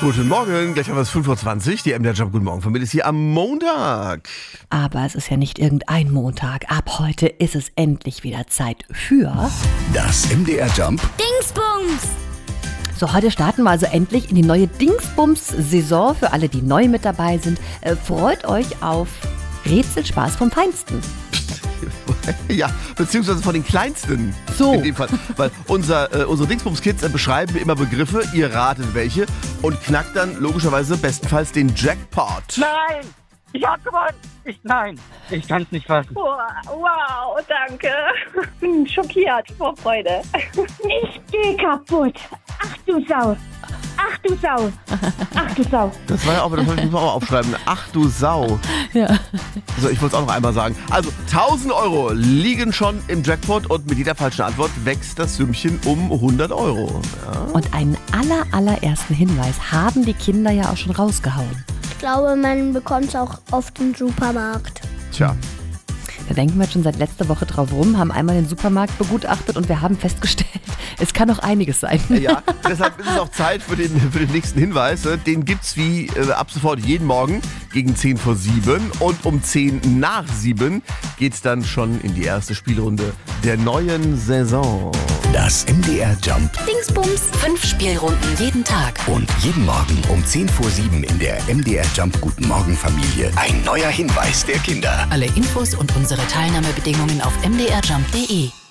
Guten Morgen, gleich haben wir es 5:20 Uhr. Die MDR Jump Guten Morgen Familie ist hier am Montag. Aber es ist ja nicht irgendein Montag. Ab heute ist es endlich wieder Zeit für Das MDR Jump Dingsbums! So, heute starten wir also endlich in die neue Dingsbums-Saison. Für alle, die neu mit dabei sind, freut euch auf Rätselspaß vom Feinsten. Ja, beziehungsweise von den Kleinsten. So. In dem Fall. Weil unsere Dingsbums-Kids beschreiben mir immer Begriffe, ihr ratet welche und knackt dann logischerweise bestenfalls den Jackpot. Nein! Ich hab gewonnen! Nein, ich kann's nicht fassen. Wow, danke. Bin schockiert vor Freude. Ich geh kaputt! Ach du Sau! Ach du Sau! Ach du Sau! Das war ja auch, das muss man auch aufschreiben. Ach du Sau. Ja. So, ich wollte es auch noch einmal sagen. Also 1.000 Euro liegen schon im Jackpot und mit jeder falschen Antwort wächst das Sümmchen um 100 Euro. Ja. Und einen allerersten Hinweis haben die Kinder ja auch schon rausgehauen. Ich glaube, man bekommt es auch oft im Supermarkt. Tja. Da denken wir jetzt schon seit letzter Woche drauf rum, haben einmal den Supermarkt begutachtet und wir haben festgestellt, es kann noch einiges sein. Ja, deshalb ist es auch Zeit für den nächsten Hinweis. Den gibt's wie ab sofort jeden Morgen gegen 6:50 und um 6:50 geht's dann schon in die erste Spielrunde der neuen Saison. Das MDR Jump Dingsbums! 5 Spielrunden jeden Tag. und jeden Morgen um 7:10 in der MDR Jump Guten Morgen Familie ein neuer Hinweis der Kinder. Alle Infos und unsere Teilnahmebedingungen auf mdrjump.de.